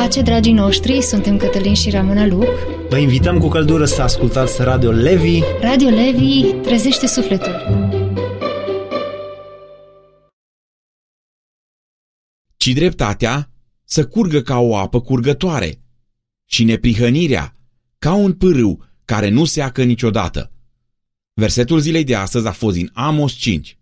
pace, dragii noștri! Suntem Cătălin și Ramona Luc. Vă invităm cu căldură să ascultați Radio Levi. Radio Levi trezește sufletul. Ci dreptatea să curgă ca o apă curgătoare și neprihănirea ca un pârâu care nu seacă niciodată. Versetul zilei de astăzi a fost din Amos 5.